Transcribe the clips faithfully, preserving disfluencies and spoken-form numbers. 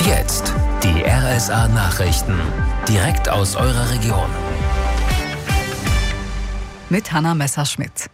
Jetzt die R S A-Nachrichten. Direkt aus eurer Region. Mit Hanna Messerschmidt.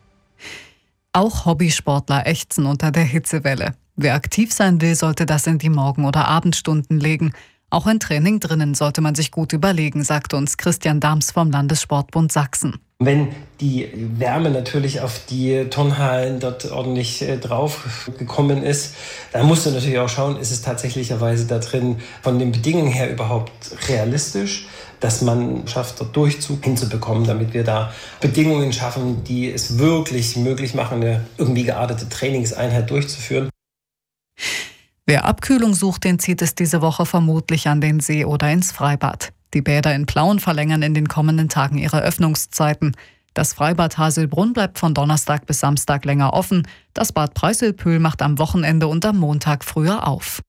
Auch Hobbysportler ächzen unter der Hitzewelle. Wer aktiv sein will, sollte das in die Morgen- oder Abendstunden legen. Auch ein Training drinnen sollte man sich gut überlegen, sagte uns Christian Dahms vom Landessportbund Sachsen. Wenn die Wärme natürlich auf die Turnhallen dort ordentlich äh, drauf gekommen ist, dann musst du natürlich auch schauen, ist es tatsächlicherweise da drin von den Bedingungen her überhaupt realistisch, dass man schafft, dort Durchzug hinzubekommen, damit wir da Bedingungen schaffen, die es wirklich möglich machen, eine irgendwie geartete Trainingseinheit durchzuführen. Wer Abkühlung sucht, den zieht es diese Woche vermutlich an den See oder ins Freibad. Die Bäder in Plauen verlängern in den kommenden Tagen ihre Öffnungszeiten. Das Freibad Haselbrunn bleibt von Donnerstag bis Samstag länger offen. Das Bad Preiselpühl macht am Wochenende und am Montag früher auf.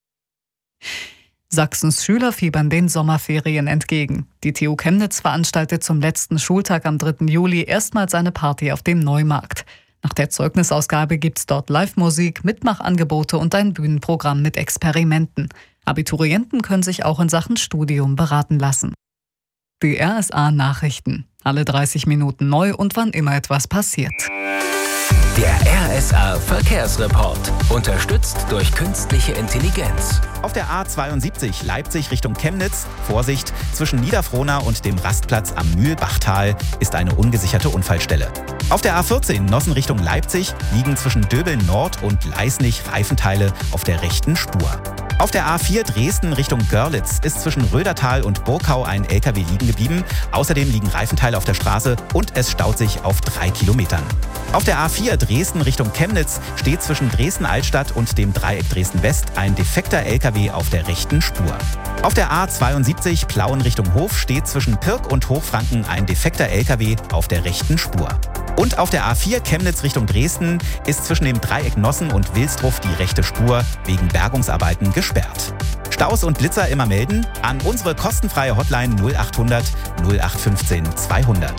Sachsens Schüler fiebern den Sommerferien entgegen. Die T U Chemnitz veranstaltet zum letzten Schultag am dritten Juli erstmals eine Party auf dem Neumarkt. Nach der Zeugnisausgabe gibt's dort Live-Musik, Mitmachangebote und ein Bühnenprogramm mit Experimenten. Abiturienten können sich auch in Sachen Studium beraten lassen. Die R S A-Nachrichten. Alle dreißig Minuten neu und wann immer etwas passiert. Der R S A-Verkehrsreport. Unterstützt durch künstliche Intelligenz. Auf der A zweiundsiebzig Leipzig Richtung Chemnitz, Vorsicht, zwischen Niederfrohna und dem Rastplatz am Mühlbachtal ist eine ungesicherte Unfallstelle. Auf der A vierzehn Nossen Richtung Leipzig liegen zwischen Döbeln Nord und Leisnig Reifenteile auf der rechten Spur. Auf der A vier Dresden Richtung Görlitz ist zwischen Rödertal und Burkau ein L K W liegen geblieben. Außerdem liegen Reifenteile auf der Straße und es staut sich auf drei Kilometern. Auf der A vier Dresden Richtung Chemnitz steht zwischen Dresden-Altstadt und dem Dreieck Dresden-West ein defekter L K W auf der rechten Spur. Auf der A zweiundsiebzig Plauen Richtung Hof steht zwischen Pirk und Hochfranken ein defekter L K W auf der rechten Spur. Und auf der A vier Chemnitz Richtung Dresden ist zwischen dem Dreieck Nossen und Wilsdruff die rechte Spur wegen Bergungsarbeiten gesperrt. Staus und Blitzer immer melden an unsere kostenfreie Hotline null achthundert null acht fünfzehn zweihundert.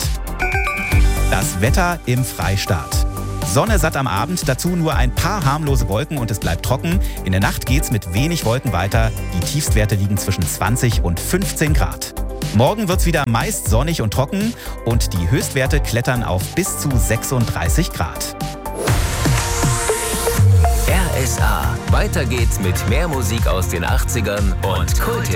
Das Wetter im Freistaat. Sonne satt am Abend, dazu nur ein paar harmlose Wolken und es bleibt trocken. In der Nacht geht's mit wenig Wolken weiter. Die Tiefstwerte liegen zwischen zwanzig und fünfzehn Grad. Morgen wird's wieder meist sonnig und trocken und die Höchstwerte klettern auf bis zu sechsunddreißig Grad. R S A. Weiter geht's mit mehr Musik aus den achtzigern und Kult.